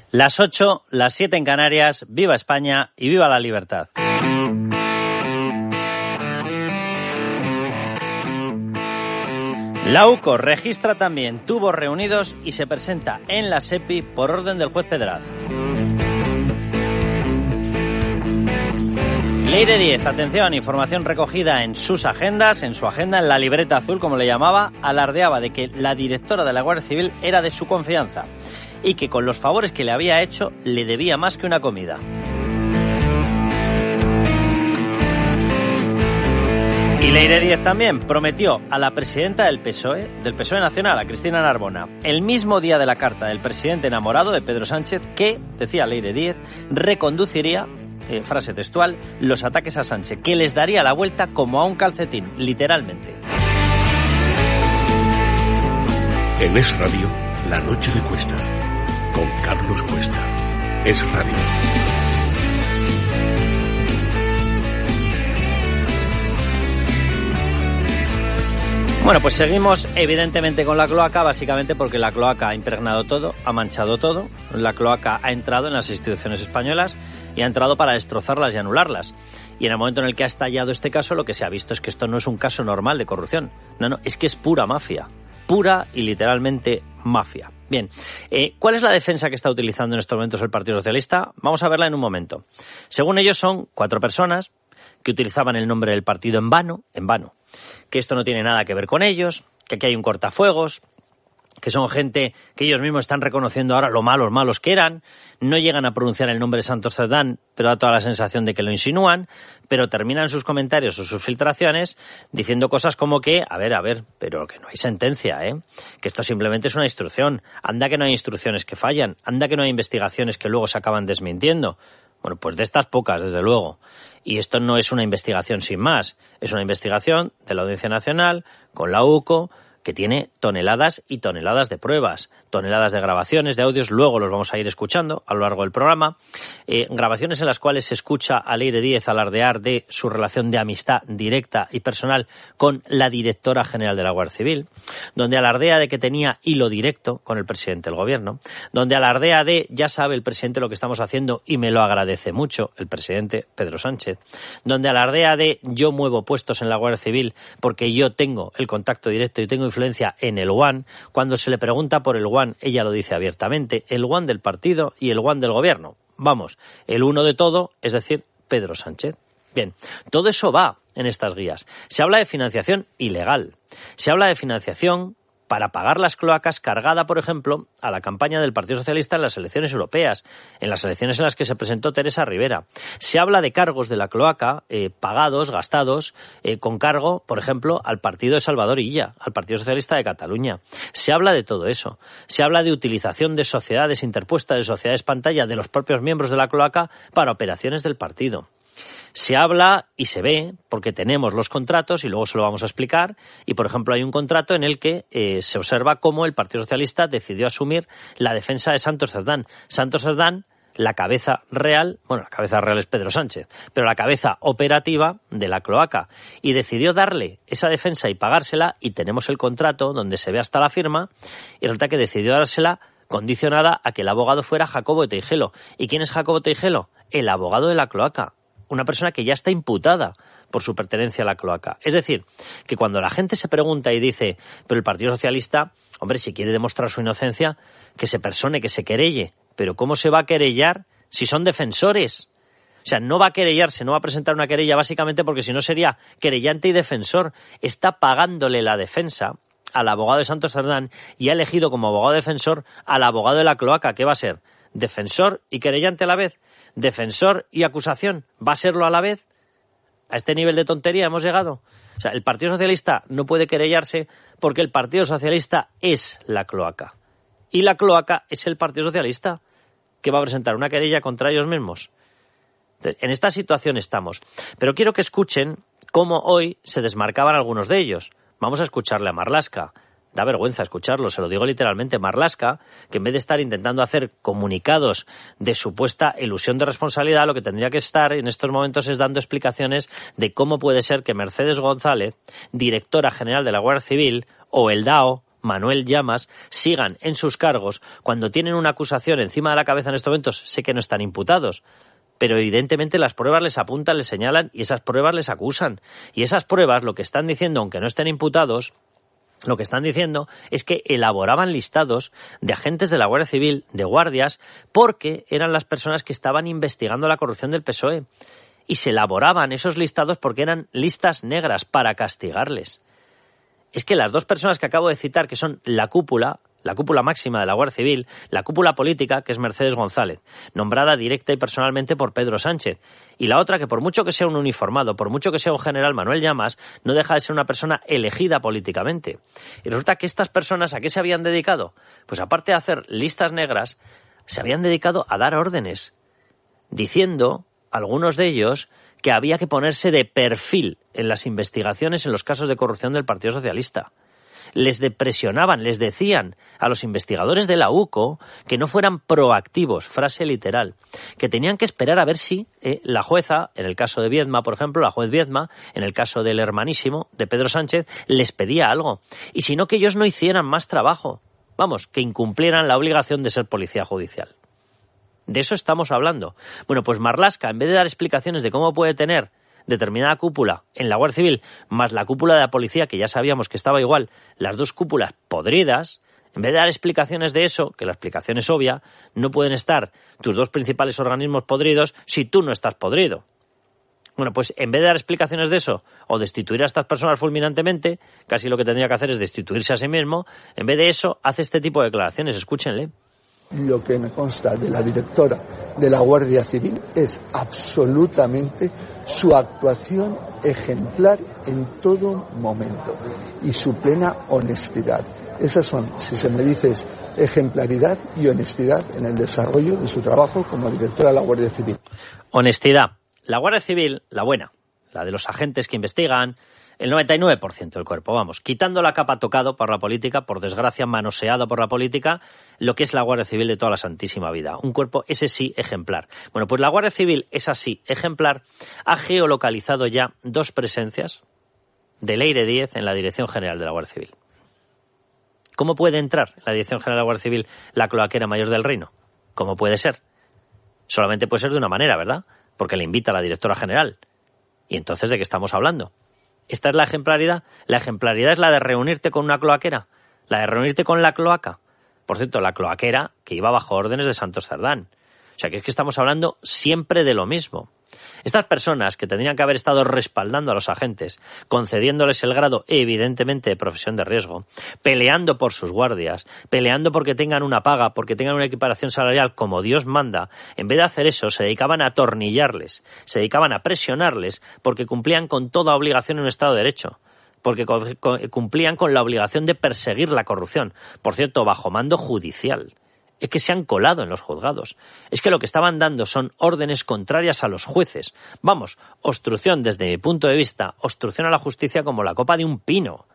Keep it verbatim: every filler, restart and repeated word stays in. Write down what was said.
Las ocho, las siete en Canarias, viva España y viva la libertad. La U C O registra también tubos reunidos y se presenta en la SEPI por orden del juez Pedraz. Leire Díez, atención, información recogida en sus agendas, en su agenda, en la libreta azul, como le llamaba, alardeaba de que la directora de la Guardia Civil era de su confianza y que con los favores que le había hecho le debía más que una comida. Y Leire Díez también prometió a la presidenta del P S O E, del P S O E Nacional, a Cristina Narbona, el mismo día de la carta del presidente enamorado de Pedro Sánchez, que, decía Leire Díez, reconduciría, eh, frase textual, los ataques a Sánchez, que les daría la vuelta como a un calcetín, literalmente. En Es Radio, la noche de Cuesta, con Carlos Cuesta. Es Radio. Bueno, pues seguimos evidentemente con la cloaca, básicamente porque la cloaca ha impregnado todo, ha manchado todo. La cloaca ha entrado en las instituciones españolas y ha entrado para destrozarlas y anularlas. Y en el momento en el que ha estallado este caso, lo que se ha visto es que esto no es un caso normal de corrupción. No, no, es que es pura mafia. Pura y literalmente mafia. Bien, eh, ¿cuál es la defensa que está utilizando en estos momentos el Partido Socialista? Vamos a verla en un momento. Según ellos son cuatro personas que utilizaban el nombre del partido en vano, en vano, que esto no tiene nada que ver con ellos, que aquí hay un cortafuegos, que son gente que ellos mismos están reconociendo ahora lo malos, malos que eran, no llegan a pronunciar el nombre de Santos Cerdán, pero da toda la sensación de que lo insinúan, pero terminan sus comentarios o sus filtraciones diciendo cosas como que, a ver, a ver, pero que no hay sentencia, ¿eh? Que esto simplemente es una instrucción, anda que no hay instrucciones que fallan, anda que no hay investigaciones que luego se acaban desmintiendo. Bueno, pues de estas pocas, desde luego. Y esto no es una investigación sin más, es una investigación de la Audiencia Nacional con la U C O, que tiene toneladas y toneladas de pruebas, toneladas de grabaciones, de audios, luego los vamos a ir escuchando a lo largo del programa, eh, grabaciones en las cuales se escucha a Leire Díez alardear de su relación de amistad directa y personal con la directora general de la Guardia Civil, donde alardea de que tenía hilo directo con el presidente del gobierno, donde alardea de, ya sabe el presidente lo que estamos haciendo y me lo agradece mucho, el presidente Pedro Sánchez, donde alardea de yo muevo puestos en la Guardia Civil porque yo tengo el contacto directo y tengo influencia en el One. Cuando se le pregunta por el One, ella lo dice abiertamente, el One del partido y el One del gobierno. Vamos, el uno de todo, es decir, Pedro Sánchez. Bien, todo eso va en estas guías. Se habla de financiación ilegal. Se habla de financiación para pagar las cloacas cargada, por ejemplo, a la campaña del Partido Socialista en las elecciones europeas, en las elecciones en las que se presentó Teresa Rivera. Se habla de cargos de la cloaca eh, pagados, gastados, eh, con cargo, por ejemplo, al partido de Salvador Illa, al Partido Socialista de Cataluña. Se habla de todo eso. Se habla de utilización de sociedades interpuestas, de sociedades pantalla de los propios miembros de la cloaca para operaciones del partido. Se habla y se ve, porque tenemos los contratos y luego se lo vamos a explicar, y por ejemplo hay un contrato en el que eh, se observa cómo el Partido Socialista decidió asumir la defensa de Santos Cerdán. Santos Cerdán, la cabeza real, bueno, la cabeza real es Pedro Sánchez, pero la cabeza operativa de la cloaca, y decidió darle esa defensa y pagársela, y tenemos el contrato donde se ve hasta la firma, y resulta que decidió dársela condicionada a que el abogado fuera Jacobo Teijelo. ¿Y quién es Jacobo Teijelo? El abogado de la cloaca. Una persona que ya está imputada por su pertenencia a la cloaca. Es decir, que cuando la gente se pregunta y dice, pero el Partido Socialista, hombre, si quiere demostrar su inocencia, que se persone, que se querelle. Pero ¿cómo se va a querellar si son defensores? O sea, no va a querellarse, no va a presentar una querella básicamente porque si no sería querellante y defensor. Está pagándole la defensa al abogado de Santos Cerdán y ha elegido como abogado defensor al abogado de la cloaca. ¿Qué va a ser? ¿Defensor y querellante a la vez? ¿Defensor y acusación? ¿Va a serlo a la vez? ¿A este nivel de tontería hemos llegado? O sea, el Partido Socialista no puede querellarse porque el Partido Socialista es la cloaca. Y la cloaca es el Partido Socialista, que va a presentar una querella contra ellos mismos. En esta situación estamos. Pero quiero que escuchen cómo hoy se desmarcaban algunos de ellos. Vamos a escucharle a Marlaska. Da vergüenza escucharlo, se lo digo literalmente. Marlaska, que en vez de estar intentando hacer comunicados de supuesta elusión de responsabilidad, lo que tendría que estar en estos momentos es dando explicaciones de cómo puede ser que Mercedes González, directora general de la Guardia Civil, o el D A O, Manuel Llamas, sigan en sus cargos cuando tienen una acusación encima de la cabeza en estos momentos. Sé que no están imputados, pero evidentemente las pruebas les apuntan, les señalan y esas pruebas les acusan. Y esas pruebas lo que están diciendo, aunque no estén imputados, lo que están diciendo es que elaboraban listados de agentes de la Guardia Civil, de guardias, porque eran las personas que estaban investigando la corrupción del P S O E. Y se elaboraban esos listados porque eran listas negras para castigarles. Es que las dos personas que acabo de citar, que son la cúpula, la cúpula máxima de la Guardia Civil, la cúpula política, que es Mercedes González, nombrada directa y personalmente por Pedro Sánchez, y la otra, que por mucho que sea un uniformado, por mucho que sea un general, Manuel Llamas, no deja de ser una persona elegida políticamente. Y resulta que estas personas, ¿a qué se habían dedicado? Pues aparte de hacer listas negras, se habían dedicado a dar órdenes, diciendo, algunos de ellos, que había que ponerse de perfil en las investigaciones en los casos de corrupción del Partido Socialista. Les presionaban, les decían a los investigadores de la U C O que no fueran proactivos, frase literal, que tenían que esperar a ver si eh, la jueza, en el caso de Viedma, por ejemplo, la juez Viedma, en el caso del hermanísimo de Pedro Sánchez, les pedía algo. Y si no, que ellos no hicieran más trabajo. Vamos, que incumplieran la obligación de ser policía judicial. De eso estamos hablando. Bueno, pues Marlaska, en vez de dar explicaciones de cómo puede tener determinada cúpula en la Guardia Civil, más la cúpula de la policía, que ya sabíamos que estaba igual, las dos cúpulas podridas, en vez de dar explicaciones de eso, que la explicación es obvia, no pueden estar tus dos principales organismos podridos si tú no estás podrido. Bueno, pues en vez de dar explicaciones de eso, o destituir a estas personas fulminantemente, casi lo que tendría que hacer es destituirse a sí mismo, en vez de eso, hace este tipo de declaraciones. Escúchenle. Lo que me consta de la directora de la Guardia Civil es absolutamente su actuación ejemplar en todo momento y su plena honestidad. Esas son, si se me dice, ejemplaridad y honestidad en el desarrollo de su trabajo como directora de la Guardia Civil. Honestidad. La Guardia Civil, la buena, la de los agentes que investigan, el noventa y nueve por ciento del cuerpo, vamos, quitando la capa tocado por la política, por desgracia manoseado por la política, lo que es la Guardia Civil de toda la santísima vida. Un cuerpo, ese sí, ejemplar. Bueno, pues la Guardia Civil, esa sí, ejemplar, ha geolocalizado ya dos presencias de Leire Díez en la Dirección General de la Guardia Civil. ¿Cómo puede entrar en la Dirección General de la Guardia Civil la cloaquera mayor del reino? ¿Cómo puede ser? Solamente puede ser de una manera, ¿verdad? Porque le invita a la directora general. ¿Y entonces de qué estamos hablando? ¿Esta es la ejemplaridad? La ejemplaridad es la de reunirte con una cloaquera, la de reunirte con la cloaca. Por cierto, la cloaquera que iba bajo órdenes de Santos Cerdán. O sea, que es que estamos hablando siempre de lo mismo. Estas personas que tendrían que haber estado respaldando a los agentes, concediéndoles el grado evidentemente de profesión de riesgo, peleando por sus guardias, peleando porque tengan una paga, porque tengan una equiparación salarial como Dios manda, en vez de hacer eso se dedicaban a atornillarles, se dedicaban a presionarles porque cumplían con toda obligación en un Estado de Derecho, porque cumplían con la obligación de perseguir la corrupción, por cierto, bajo mando judicial. Es que se han colado en los juzgados. Es que lo que estaban dando son órdenes contrarias a los jueces. Vamos, obstrucción desde mi punto de vista, obstrucción a la justicia como la copa de un pino.